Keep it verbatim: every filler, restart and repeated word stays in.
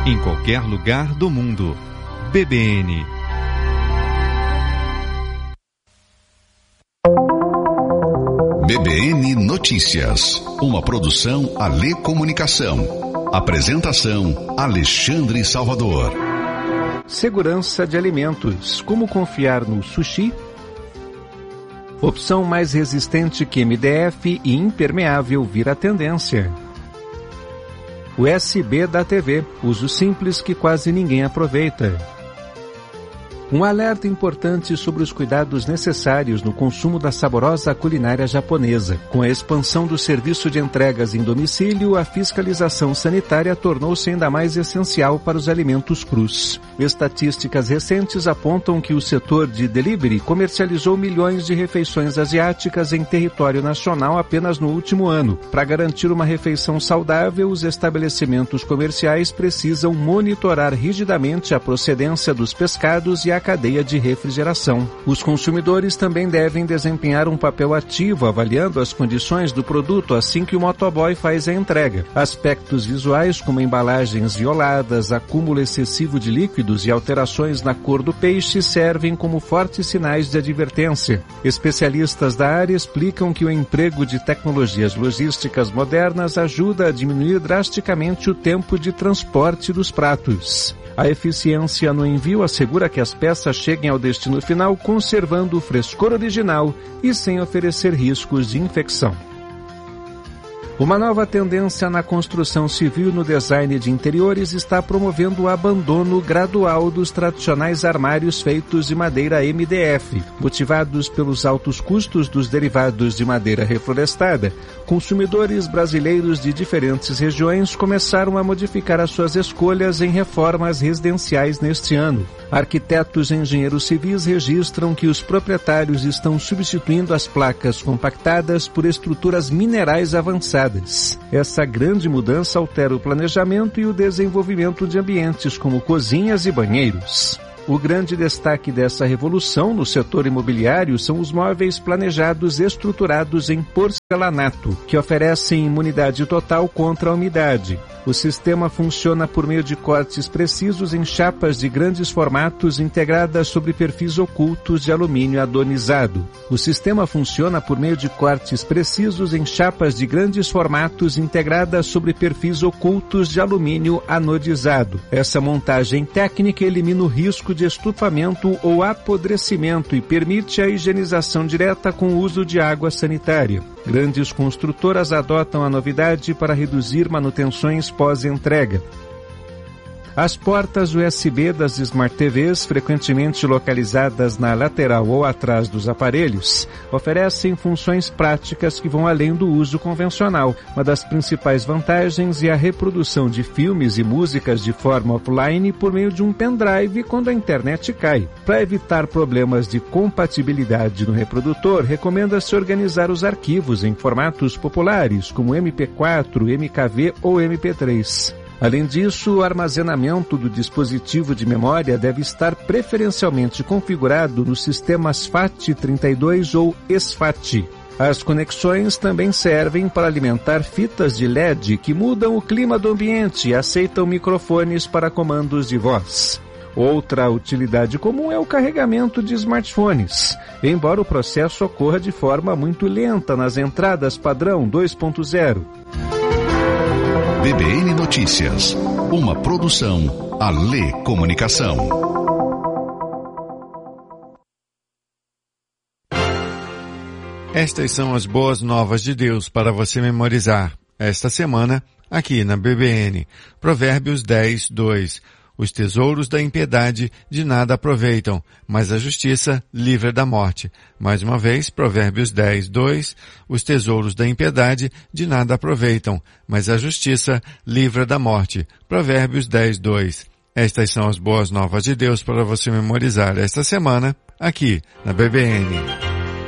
em qualquer lugar do mundo. B B N. B B N Notícias, uma produção Alê Comunicação. Apresentação Alexandre Salvador. Segurança de alimentos. Como confiar no sushi? Opção mais resistente que M D F e impermeável vira tendência. U S B da T V, uso simples que quase ninguém aproveita. Um alerta importante sobre os cuidados necessários no consumo da saborosa culinária japonesa. Com a expansão do serviço de entregas em domicílio, a fiscalização sanitária tornou-se ainda mais essencial para os alimentos crus. Estatísticas recentes apontam que o setor de delivery comercializou milhões de refeições asiáticas em território nacional apenas no último ano. Para garantir uma refeição saudável, os estabelecimentos comerciais precisam monitorar rigidamente a procedência dos pescados e a cadeia de refrigeração. Os consumidores também devem desempenhar um papel ativo avaliando as condições do produto assim que o motoboy faz a entrega. Aspectos visuais como embalagens violadas, acúmulo excessivo de líquidos e alterações na cor do peixe servem como fortes sinais de advertência. Especialistas da área explicam que o emprego de tecnologias logísticas modernas ajuda a diminuir drasticamente o tempo de transporte dos pratos. A eficiência no envio assegura que as peças cheguem ao destino final conservando o frescor original e sem oferecer riscos de infecção. Uma nova tendência na construção civil e no design de interiores está promovendo o abandono gradual dos tradicionais armários feitos de madeira M D F. Motivados pelos altos custos dos derivados de madeira reflorestada, consumidores brasileiros de diferentes regiões começaram a modificar as suas escolhas em reformas residenciais neste ano. Arquitetos e engenheiros civis registram que os proprietários estão substituindo as placas compactadas por estruturas minerais avançadas. Essa grande mudança altera o planejamento e o desenvolvimento de ambientes como cozinhas e banheiros. O grande destaque dessa revolução no setor imobiliário são os móveis planejados estruturados em porcelanato, que oferecem imunidade total contra a umidade. O sistema funciona por meio de cortes precisos em chapas de grandes formatos integradas sobre perfis ocultos de alumínio adonizado. O sistema funciona por meio de cortes precisos em chapas de grandes formatos integradas sobre perfis ocultos de alumínio anodizado. Essa montagem técnica elimina o risco de estufamento ou apodrecimento e permite a higienização direta com o uso de água sanitária. Grandes construtoras adotam a novidade para reduzir manutenções pós-entrega. As portas U S B das Smart T Vs, frequentemente localizadas na lateral ou atrás dos aparelhos, oferecem funções práticas que vão além do uso convencional. Uma das principais vantagens é a reprodução de filmes e músicas de forma offline por meio de um pendrive quando a internet cai. Para evitar problemas de compatibilidade no reprodutor, recomenda-se organizar os arquivos em formatos populares, como M P quatro, M K V ou M P três. Além disso, o armazenamento do dispositivo de memória deve estar preferencialmente configurado nos sistemas FAT trinta e dois ou SFAT. As conexões também servem para alimentar fitas de L E D que mudam o clima do ambiente e aceitam microfones para comandos de voz. Outra utilidade comum é o carregamento de smartphones, embora o processo ocorra de forma muito lenta nas entradas padrão dois ponto zero. B B N Notícias, uma produção Alê Comunicação. Estas são as boas novas de Deus para você memorizar esta semana aqui na B B N. Provérbios dez, dois. Os tesouros da impiedade de nada aproveitam, mas a justiça livra da morte. Mais uma vez, Provérbios dez, dois. Os tesouros da impiedade de nada aproveitam, mas a justiça livra da morte. Provérbios dez, dois. Estas são as boas novas de Deus para você memorizar esta semana aqui na B B N.